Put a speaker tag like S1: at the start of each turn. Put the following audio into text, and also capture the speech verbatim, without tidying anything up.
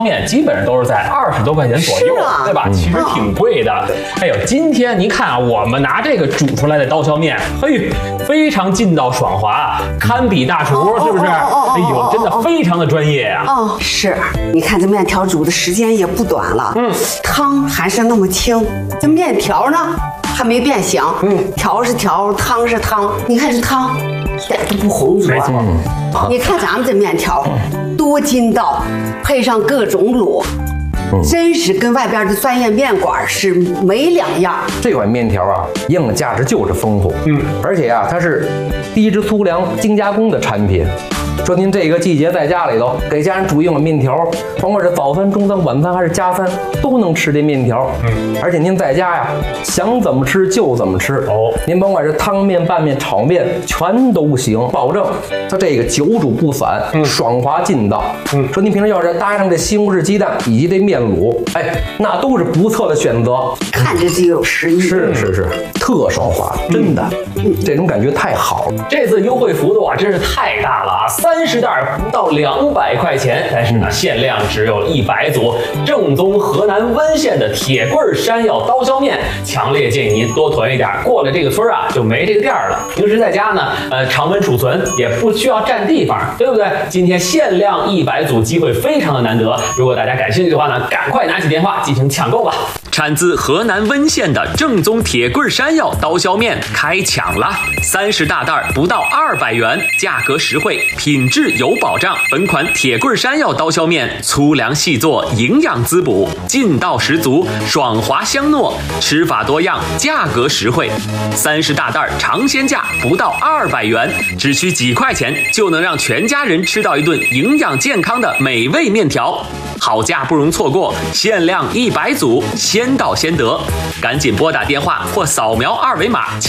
S1: 面基本上都是在二十多块钱左右，
S2: 啊、
S1: 对吧？其实挺贵的。哎呦，今天您看啊，我们拿这个煮出来的刀削面，嘿，非常劲道爽滑，堪比大厨，哦、是不是？哦、哎呦，真的非常的专业呀、
S2: 啊。哦，是。你看这面条煮的时间也不短了，嗯，汤还是那么清，这面条呢还没变形，嗯，条是条，汤是汤。你看这汤一点都不浑浊。嗯，你看咱们这面条多筋道，配上各种卤。嗯、真是跟外边的专业面馆是没两样。
S3: 这款面条啊，营养价值就是丰富，嗯，而且啊，它是低脂粗粮精加工的产品。说您这个季节在家里头给家人煮一碗面条，甭管是早餐、中餐、晚餐还是加餐，都能吃这面条。嗯，而且您在家呀，想怎么吃就怎么吃。哦，您甭管是汤面、拌面、炒面，全都行，保证它这个久煮不散，嗯、爽滑劲道。嗯，说您平时要是搭上这西红柿鸡蛋以及这面卤，哎，那都是不错的选择。
S2: 看着就有食欲。
S3: 是是是，特爽滑，真的，嗯、这种感觉太好了。
S1: 这次优惠幅度啊，真是太大了啊！三十袋不到两百块钱，但是呢，限量只有一百组，正宗河南温县的铁棍山药刀削面，强烈建议您多囤一点。过了这个村啊，就没这个店了。平时在家呢，呃，常温储存也不需要占地方，对不对？今天限量一百组，机会非常的难得。如果大家感兴趣的话呢，赶快拿起电话进行抢购吧。产自河南温县的正宗铁棍山药刀削面开抢了，三十大袋不到二百元，价格实惠，品质有保障。本款铁棍山药刀削面粗粮细做，营养滋补，劲道十足，爽滑香糯，吃法多样，价格实惠。三十大袋尝鲜价不到二百元，只需几块钱就能让全家人吃到一顿营养健康的美味面条。好价不容错过，限量一百组，先到先得，赶紧拨打电话或扫描二维码。